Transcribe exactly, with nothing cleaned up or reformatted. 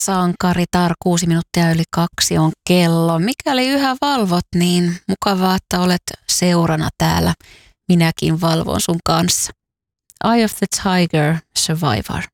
Sankaritar, kuusi minuuttia yli kaksi on kello. Mikäli yhä valvot, niin mukavaa, että olet seurana täällä. Minäkin valvon sun kanssa. Eye of the Tiger, Survivor.